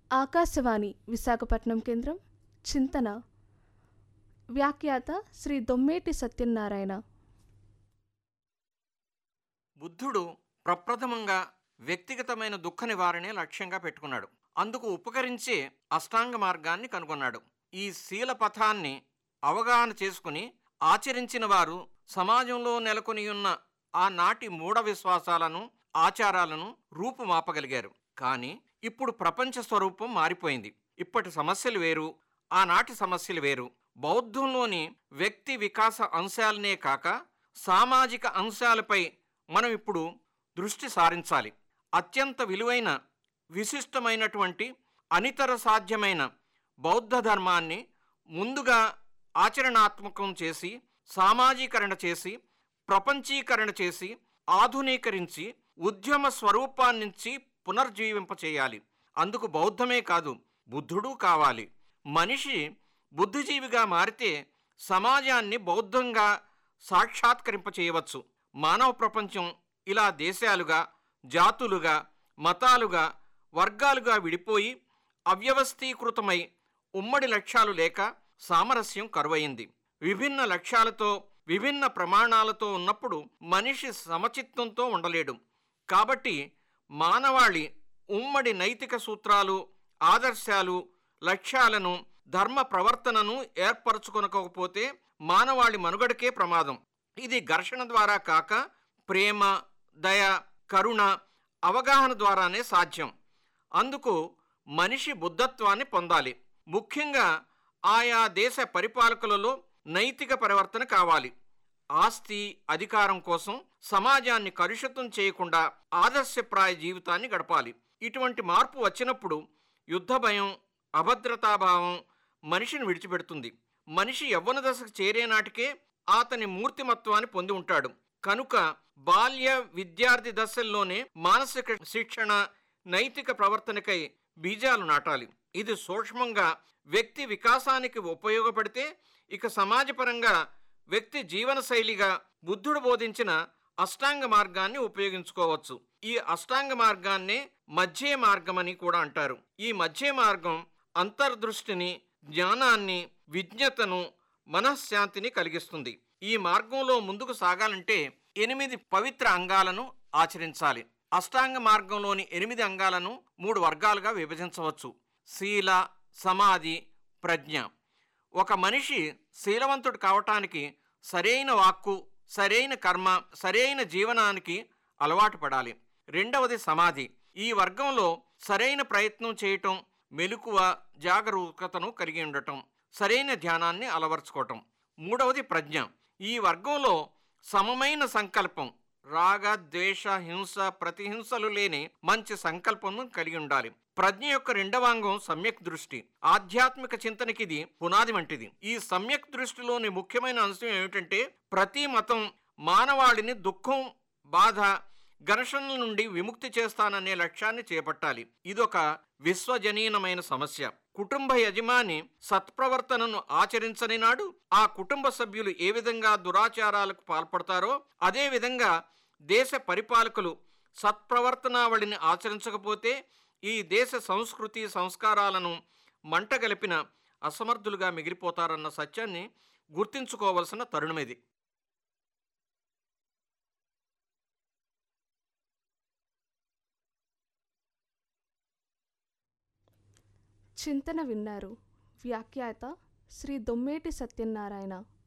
ఆకాశవాణి విశాఖపట్నం కేంద్రం. చింతన. వ్యాఖ్యాత శ్రీ దొమ్మేటి సత్యనారాయణ. బుద్ధుడు ప్రప్రథమంగా వ్యక్తిగతమైన దుఃఖ నివారణే లక్ష్యంగా పెట్టుకున్నాడు. అందుకు ఉపకరించే అష్టాంగ మార్గాన్ని కనుగొన్నాడు. ఈ శీల పథాన్ని అవగాహన చేసుకుని ఆచరించిన వారు సమాజంలో నెలకొని ఉన్న ఆనాటి మూఢ విశ్వాసాలను, ఆచారాలను రూపుమాపగలిగారు. కానీ ఇప్పుడు ప్రపంచ స్వరూపం మారిపోయింది. ఇప్పటి సమస్యలు వేరు, ఆనాటి సమస్యలు వేరు. బౌద్ధంలోని వ్యక్తి వికాస అంశాలనే కాక సామాజిక అంశాలపై మనం ఇప్పుడు దృష్టి సారించాలి. అత్యంత విలువైన, విశిష్టమైనటువంటి, అనితర సాధ్యమైన బౌద్ధ ధర్మాన్ని ముందుగా ఆచరణాత్మకం చేసి, సామాజీకరణ చేసి, ప్రపంచీకరణ చేసి, ఆధునీకరించి, ఉద్యమ స్వరూపాన్నించి పునర్జీవింపచేయాలి. అందుకు బౌద్ధమే కాదు, బుద్ధుడు కావాలి. మనిషి బుద్ధిజీవిగా మారితే సమాజాన్ని బౌద్ధంగా సాక్షాత్కరింపచేయవచ్చు. మానవ ప్రపంచం ఇలా దేశాలుగా, జాతులుగా, మతాలుగా, వర్గాలుగా విడిపోయి అవ్యవస్థీకృతమై ఉమ్మడి లక్ష్యాలు లేక సామరస్యం కరువయింది. విభిన్న లక్ష్యాలతో, విభిన్న ప్రమాణాలతో ఉన్నప్పుడు మనిషి సమచిత్తంతో ఉండలేడు. కాబట్టి మానవాళి ఉమ్మడి నైతిక సూత్రాలు, ఆదర్శాలు, లక్ష్యాలను, ధర్మ ప్రవర్తనను ఏర్పరచుకొనకపోతే మానవాళి మనుగడకే ప్రమాదం. ఇది ఘర్షణ ద్వారా కాక ప్రేమ, దయ, కరుణ, అవగాహన ద్వారానే సాధ్యం. అందుకు మనిషి బుద్ధత్వాన్ని పొందాలి. ముఖ్యంగా ఆయా దేశ పరిపాలకులలో నైతిక పరివర్తన కావాలి. ఆస్తి, అధికారం కోసం సమాజాన్ని కలుషితం చేయకుండా ఆదర్శప్రాయ జీవితాన్ని గడపాలి. ఇటువంటి మార్పు వచ్చినప్పుడు యుద్ధ భయం, అభద్రతాభావం మనిషిని విడిచిపెడుతుంది. మనిషి యవ్వన దశకు చేరే నాటికే అతని మూర్తిమత్వాన్ని పొంది ఉంటాడు. కనుక బాల్య, విద్యార్థి దశల్లోనే మానసిక శిక్షణ, నైతిక ప్రవర్తనకై బీజాలు నాటాలి. ఇది సూక్ష్మంగా వ్యక్తి వికాసానికి ఉపయోగపడితే ఇక సమాజపరంగా వ్యక్తి జీవనశైలిగా బుద్ధుడు బోధించిన అష్టాంగ మార్గాన్ని ఉపయోగించుకోవచ్చు. ఈ అష్టాంగ మార్గాన్నే మధ్య మార్గమని కూడా అంటారు. ఈ మధ్య మార్గం అంతర్దృష్టిని, జ్ఞానాన్ని, విజ్ఞతను, మనశ్శాంతిని కలిగిస్తుంది. ఈ మార్గంలో ముందుకు సాగాలంటే 8 పవిత్ర అంగాలను ఆచరించాలి. అష్టాంగ మార్గంలోని 8 అంగాలను 3 వర్గాలుగా విభజించవచ్చు: శీల, సమాధి, ప్రజ్ఞ. ఒక మనిషి శీలవంతుడు కావటానికి సరైన వాక్కు, సరైన కర్మ, సరైన జీవనానికి అలవాటు పడాలి. రెండవది సమాధి. ఈ వర్గంలో సరైన ప్రయత్నం చేయటం, మెలకువ, జాగరూకతను కలిగి ఉండటం, సరైన ధ్యానాన్ని అలవర్చుకోవటం. మూడవది ప్రజ్ఞ. ఈ వర్గంలో సమమైన సంకల్పం, రాగ, ద్వేష, హింస, ప్రతిహింసలు లేని మంచి సంకల్పం కలిగి ఉండాలి. ప్రజ్ఞ యొక్క రెండవ అంగం సమ్యక్ దృష్టి. ఆధ్యాత్మిక చింతనకి ఇది పునాది వంటిది. ఈ సమ్యక్ దృష్టిలోని ముఖ్యమైన అంశం ఏమిటంటే ప్రతి మతం మానవాళిని దుఃఖం, బాధ, ఘర్షణల నుండి విముక్తి చేస్తాననే లక్ష్యాన్ని చేపట్టాలి. ఇదొక విశ్వజనీనమైన సమస్య. కుటుంబ యజమాని సత్ప్రవర్తనను ఆచరించని నాడు ఆ కుటుంబ సభ్యులు ఏ విధంగా దురాచారాలకు పాల్పడతారో అదేవిధంగా దేశ పరిపాలకులు సత్ప్రవర్తనావళిని ఆచరించకపోతే ఈ దేశ సంస్కృతి, సంస్కారాలను మంటగలిపిన అసమర్థులుగా మిగిలిపోతారన్న సత్యాన్ని గుర్తించుకోవలసిన తరుణమిది. చింతన విన్నారు. వ్యాఖ్యాత శ్రీ దొమ్మేటి సత్యనారాయణ.